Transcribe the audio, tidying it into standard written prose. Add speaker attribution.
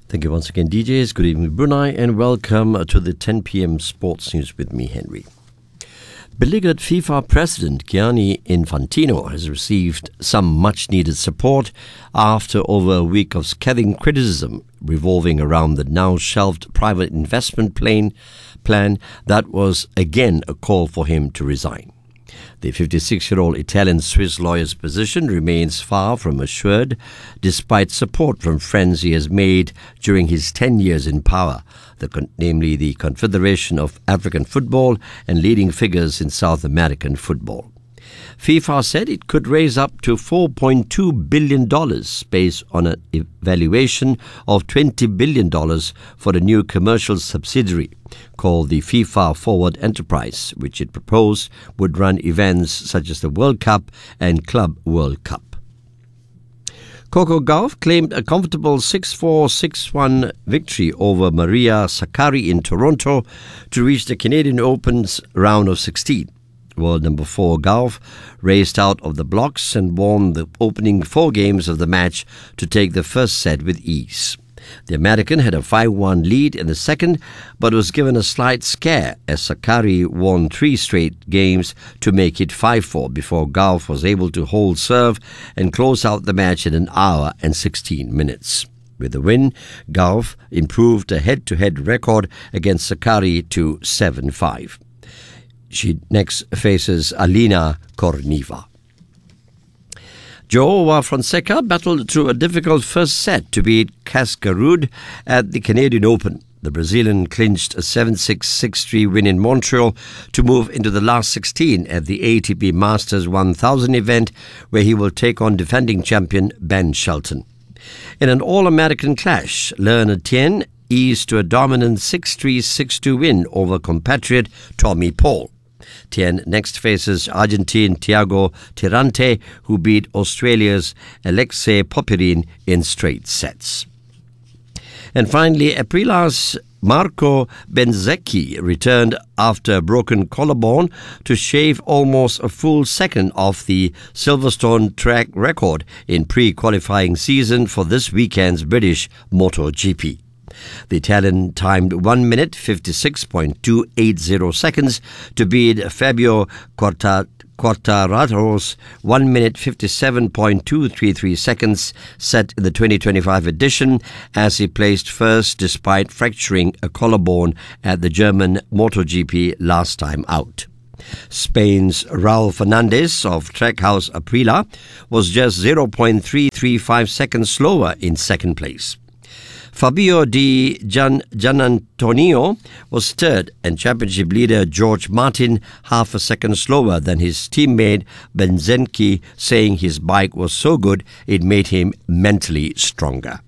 Speaker 1: Thank you once again, DJs. Good evening, Brunei, and welcome to the 10 p.m. Sports News with me, Henry. Beleaguered FIFA President Gianni Infantino has received some much-needed support after over a week of scathing criticism revolving around the now-shelved private investment plan that was again a call for him to resign. The 56-year-old Italian-Swiss lawyer's position remains far from assured, despite support from friends he has made during his 10 years in power, namely the Confederation of African Football and leading figures in South American football. FIFA said it could raise up to $4.2 billion based on an evaluation of $20 billion for the new commercial subsidiary called the FIFA Forward Enterprise, which it proposed would run events such as the World Cup and Club World Cup. Coco Gauff claimed a comfortable 6-4, 6-1 victory over Maria Sakkari in Toronto to reach the Canadian Open's round of 16. World number 4 Gauff raced out of the blocks and won the opening 4 games of the match to take the first set with ease. The American had a 5-1 lead in the second, but was given a slight scare as Sakkari won 3 straight games to make it 5-4 before Gauff was able to hold serve and close out the match in an hour and 16 minutes. With the win, Gauff improved a head-to-head record against Sakkari to 7-5. She next faces Alina Korneva. Joao Fonseca battled through a difficult first set to beat Casper Ruud at the Canadian Open. The Brazilian clinched a 7-6, 6-3 win in Montreal to move into the last 16 at the ATP Masters 1000 event, where he will take on defending champion Ben Shelton. In an All-American clash, Leonard Tien eased to a dominant 6-3, 6-2 win over compatriot Tommy Paul. Tien next faces Argentine Thiago Tirante, who beat Australia's Alexei Popyrin in straight sets. And finally, Aprila's Marco Bezzecchi returned after a broken collarbone to shave almost a full second off the Silverstone track record in pre-qualifying season for this weekend's British MotoGP. The Italian timed 1 minute 56.280 seconds to beat Fabio Quartararo's 1 minute 57.233 seconds set in the 2025 edition, as he placed first despite fracturing a collarbone at the German MotoGP last time out. Spain's Raul Fernandez of Trackhouse Aprila was just 0.335 seconds slower in second place. Fabio Di Gianantonio was third, and championship leader George Martin half a second slower than his teammate Bezzecchi, saying his bike was so good it made him mentally stronger.